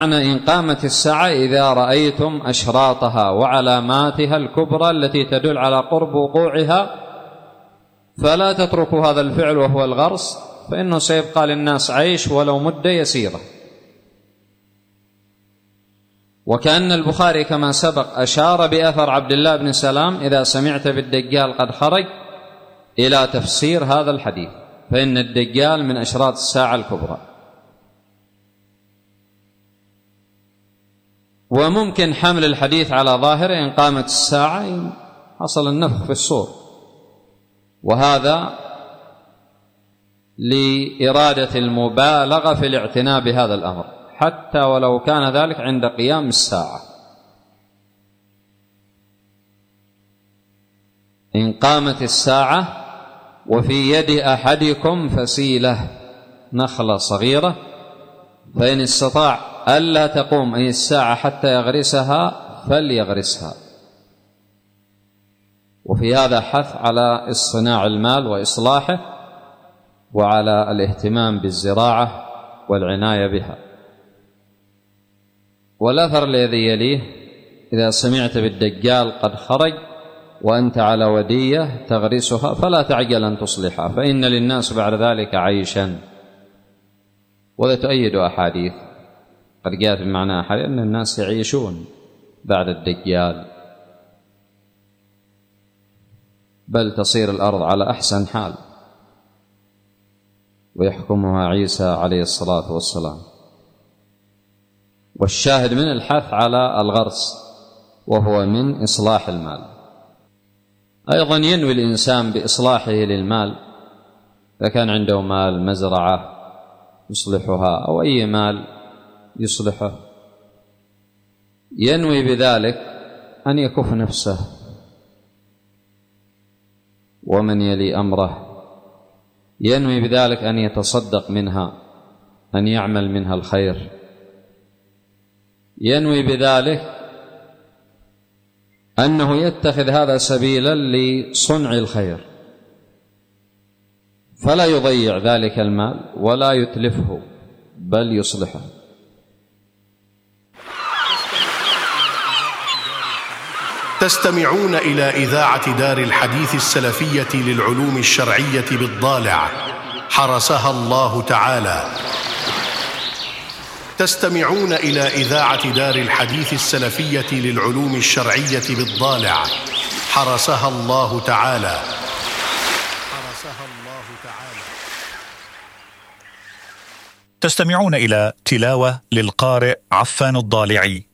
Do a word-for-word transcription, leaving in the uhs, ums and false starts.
معنى إن قامت الساعة إذا رأيتم أشراطها وعلاماتها الكبرى التي تدل على قرب وقوعها فلا تتركوا هذا الفعل وهو الغرس، فإنه سيبقى للناس عيش ولو مدة يسيرة. وكأن البخاري كما سبق أشار بأثر عبد الله بن سلام إذا سمعت بالدجال قد خرج إلى تفسير هذا الحديث، فإن الدجال من أشراط الساعة الكبرى. وممكن حمل الحديث على ظاهره إن قامت الساعة إن حصل النفخ في الصور، وهذا لإرادة المبالغة في الاعتناء بهذا الأمر حتى ولو كان ذلك عند قيام الساعة. إن قامت الساعة وفي يد أحدكم فسيلة نخلة صغيرة فإن استطاع ألا تقوم أي الساعة حتى يغرسها فليغرسها. وفي هذا حث على اصطناع المال وإصلاحه وعلى الاهتمام بالزراعة والعناية بها. والأثر الذي يليه إذا سمعت بالدجال قد خرج وأنت على ودية تغرسها فلا تعجل أن تصلحها، فإن للناس بعد ذلك عيشا. وذا تؤيد أحاديث قد جاءت بمعنى أحاديث أن الناس يعيشون بعد الدجال، بل تصير الأرض على أحسن حال ويحكمها عيسى عليه الصلاة والسلام. والشاهد من الحث على الغرس وهو من إصلاح المال. أيضا ينوي الإنسان بإصلاحه للمال، إذا كان عنده مال مزرعة يصلحها أو أي مال يصلحه، ينوي بذلك أن يكف نفسه ومن يلي أمره، ينوي بذلك أن يتصدق منها، أن يعمل منها الخير، ينوي بذلك أنه يتخذ هذا سبيلا لصنع الخير، فلا يضيع ذلك المال ولا يتلفه بل يصلحه. تستمعون إلى إذاعة دار الحديث السلفية للعلوم الشرعية بالضالع حرسها الله تعالى. تستمعون إلى إذاعة دار الحديث السلفية للعلوم الشرعية بالضالع حرسها الله تعالى. حرسها الله تعالى. تستمعون إلى تلاوة للقارئ عفان الضالعي.